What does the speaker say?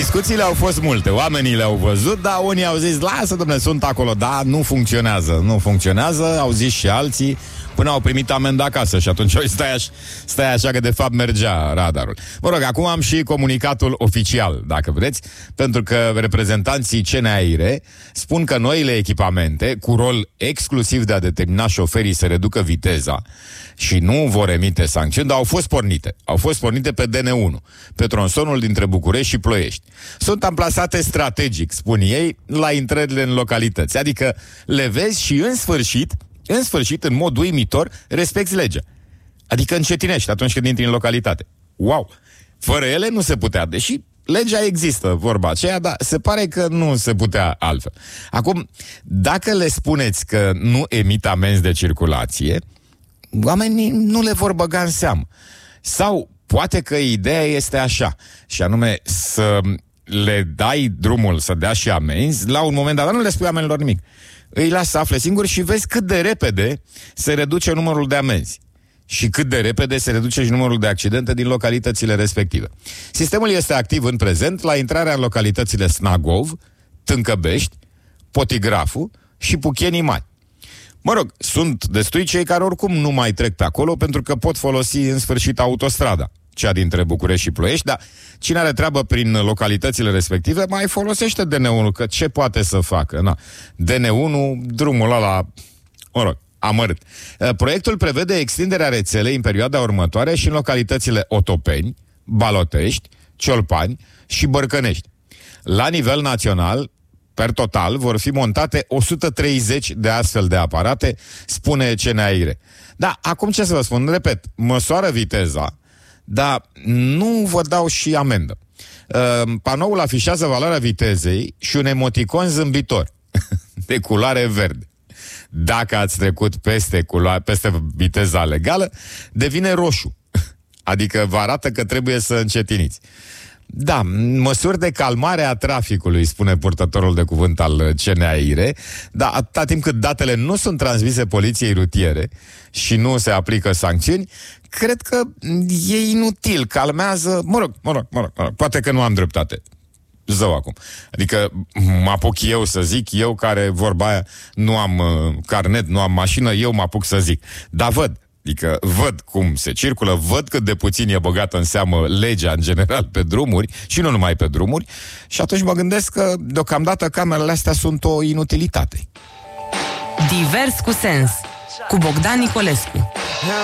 Discuțiile au fost multe, oamenii le-au văzut, dar unii au zis, lasă, dom'le, sunt acolo, da, nu funcționează, au zis și alții, până au primit amendă acasă și atunci stai așa că de fapt mergea radarul. Mă rog, acum am și comunicatul oficial, dacă vreți, pentru că reprezentanții CNAIRE spun că noile echipamente, cu rol exclusiv de a determina șoferii să reducă viteza și nu vor emite sancțiuni, dar au fost pornite pe DN1, pe tronsonul dintre București și Ploiești. Sunt amplasate strategic, spun ei, la intrările în localități, adică le vezi și în sfârșit, în mod uimitor, respecti legea. Adică încetinești atunci când intri în localitate. Wow! Fără ele nu se putea, deși legea există, vorba aceea, dar se pare că nu se putea altfel. Acum, dacă le spuneți că nu emit amenzi de circulație, oamenii nu le vor băga în seamă. Sau poate că ideea este așa, și anume să le dai drumul să dea și amenzi, la un moment dat, dar nu le spui oamenilor nimic. Îi lasă să afle singuri și vezi cât de repede se reduce numărul de amenzi și cât de repede se reduce și numărul de accidente din localitățile respective. Sistemul este activ în prezent la intrarea în localitățile Snagov, Tâncăbești, Potigrafu și Puchenii Mari. Mă rog, sunt destui cei care oricum nu mai trec pe acolo pentru că pot folosi în sfârșit autostrada, cea dintre București și Ploiești, dar cine are treabă prin localitățile respective mai folosește DN1, că ce poate să facă? Na. DN1, drumul ăla, mă rog, amărât. Proiectul prevede extinderea rețelei în perioada următoare și în localitățile Otopeni, Balotești, Ciolpani și Bărcănești. La nivel național, per total, vor fi montate 130 de astfel de aparate, spune CNAIRE. Da, acum ce să vă spun? Repet, măsoară viteza, dar nu vă dau și amendă. Panoul afișează valoarea vitezei și un emoticon zâmbitor de culoare verde. Dacă ați trecut peste viteza legală, devine roșu. Adică vă arată că trebuie să încetiniți. Da, măsuri de calmare a traficului, spune purtătorul de cuvânt al CNAIRE, dar atâta timp cât datele nu sunt transmise poliției rutiere și nu se aplică sancțiuni, cred că e inutil, calmează, mă rog, poate că nu am dreptate. Zău acum. Adică mă apuc eu să zic, eu care, vorba aia, nu am carnet, nu am mașină, eu mă apuc să zic. Dar văd cum se circulă, văd cât de puțin e băgată în seamă legea în general pe drumuri și nu numai pe drumuri și atunci mă gândesc că deocamdată camerele astea sunt o inutilitate. Divers cu sens, cu Bogdan Nicolescu.